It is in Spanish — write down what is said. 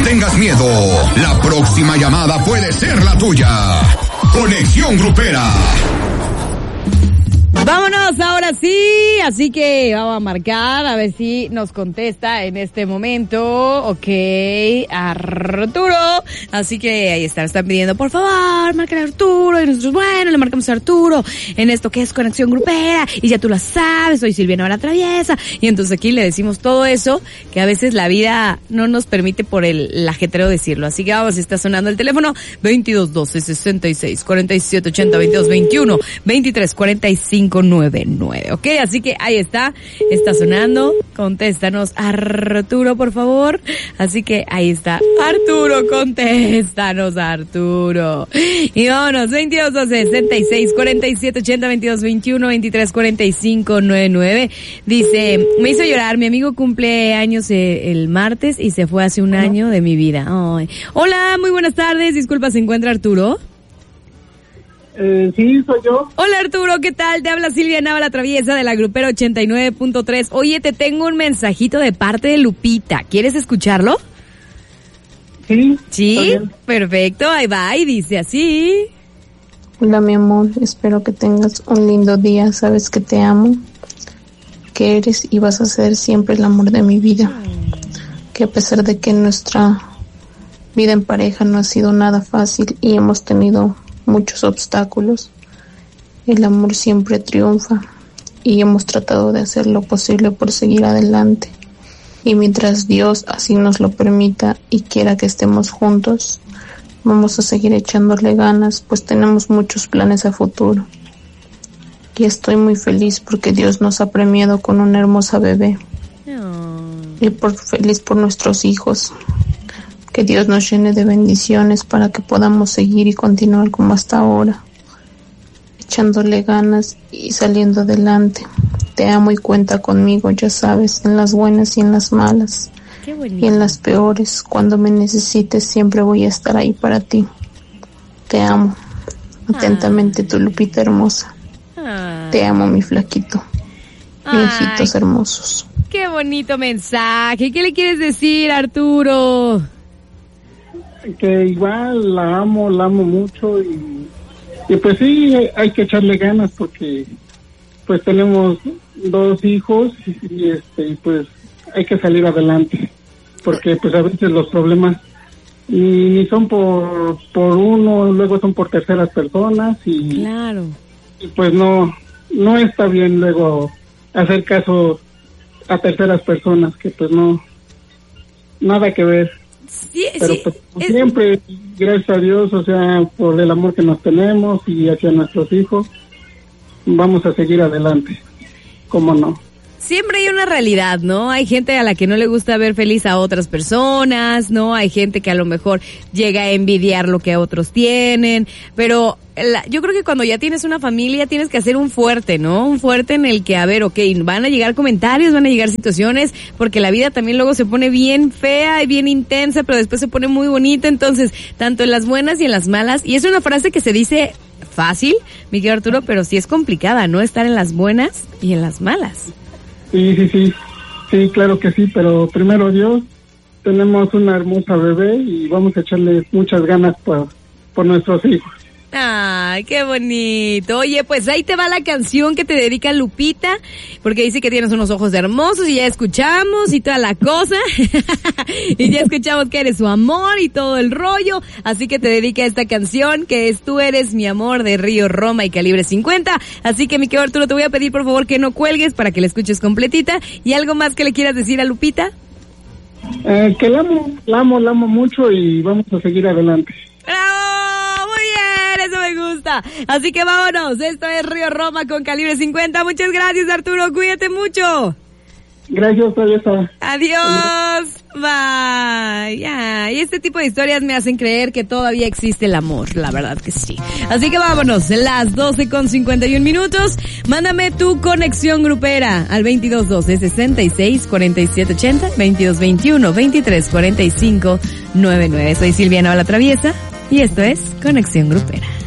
tengas miedo. La próxima llamada puede ser la tuya. Conexión Grupera. Vámonos, ahora sí, así que vamos a marcar, a ver si nos contesta en este momento. Ok, Arturo, así que ahí está, están pidiendo, por favor, marquen a Arturo, y nosotros, bueno, le marcamos a Arturo en esto que es Conexión Grupera, y ya tú la sabes, soy Silvia la Traviesa, y entonces aquí le decimos todo eso, que a veces la vida no nos permite por el ajetreo decirlo, así que vamos, está sonando el teléfono, 2212-66-4780, 2221-2345-99, ¿ok? Así que ahí está sonando, contéstanos Arturo, por favor, así que ahí está Arturo, contéstanos Arturo, y vámonos, 2212-66-4780, 2221-2345-99, dice, me hizo llorar, mi amigo cumple años el martes y se fue hace un año de mi vida. Ay. Hola, muy buenas tardes, disculpa, ¿se encuentra Arturo? Sí, soy yo. Hola Arturo, ¿qué tal? Te habla Silvia la Traviesa de la Grupera 89.3. Oye, te tengo un mensajito de parte de Lupita. ¿Quieres escucharlo? Sí. Sí, perfecto, ahí va y dice así. Hola mi amor, espero que tengas un lindo día, sabes que te amo, que eres y vas a ser siempre el amor de mi vida, que a pesar de que nuestra vida en pareja no ha sido nada fácil y hemos tenido muchos obstáculos, el amor siempre triunfa y hemos tratado de hacer lo posible por seguir adelante, y mientras Dios así nos lo permita y quiera que estemos juntos, vamos a seguir echándole ganas, pues tenemos muchos planes a futuro, y estoy muy feliz porque Dios nos ha premiado con una hermosa bebé y feliz por nuestros hijos. Que Dios nos llene de bendiciones para que podamos seguir y continuar como hasta ahora, echándole ganas y saliendo adelante. Te amo y cuenta conmigo, ya sabes, en las buenas y en las malas. Qué bonito. Y en las peores. Cuando me necesites siempre voy a estar ahí para ti. Te amo. Atentamente, tu Lupita hermosa. Te amo, mi flaquito. Mi hijitos hermosos. Qué bonito mensaje. ¿Qué le quieres decir, Arturo? Que igual la amo mucho y pues sí, hay que echarle ganas porque pues tenemos 2 hijos y pues hay que salir adelante porque pues a veces los problemas ni son por uno, luego son por terceras personas y claro, y pues no está bien luego hacer caso a terceras personas que pues no, nada que ver. Sí, pero sí, pues siempre, gracias a Dios, o sea, por el amor que nos tenemos y hacia nuestros hijos, vamos a seguir adelante, ¿cómo no? Siempre hay una realidad, ¿no? Hay gente a la que no le gusta ver feliz a otras personas, ¿no? Hay gente que a lo mejor llega a envidiar lo que otros tienen, pero yo creo que cuando ya tienes una familia tienes que hacer un fuerte, ¿no? Un fuerte en el que, a ver, okay, van a llegar comentarios, van a llegar situaciones, porque la vida también luego se pone bien fea y bien intensa, pero después se pone muy bonita, entonces, tanto en las buenas y en las malas, y es una frase que se dice fácil, mi querido Arturo, pero sí es complicada, ¿no? Estar en las buenas y en las malas. Sí, claro que sí, pero primero Dios, tenemos una hermosa bebé y vamos a echarle muchas ganas por nuestros hijos. Ay, qué bonito. Oye, pues ahí te va la canción que te dedica Lupita, porque dice que tienes unos ojos hermosos y ya escuchamos y toda la cosa. Y ya escuchamos que eres su amor y todo el rollo. Así que te dedica esta canción que es Tú eres mi amor de Río Roma y Calibre 50. Así que mi querido Arturo, te voy a pedir por favor que no cuelgues para que la escuches completita. ¿Y algo más que le quieras decir a Lupita? Que la amo mucho y vamos a seguir adelante. ¡Bravo! Muy bien, eso me gusta. Así que vámonos, esto es Río Roma con Calibre 50. Muchas gracias, Arturo, cuídate mucho. Gracias, Teresa. Adiós. Bye. Ya. Y este tipo de historias me hacen creer que todavía existe el amor, la verdad que sí. Así que vámonos, las 12:51. Mándame tu conexión grupera al 2212-66-4780, 2221-2345-99. Soy Silvia la Traviesa y esto es Conexión Grupera.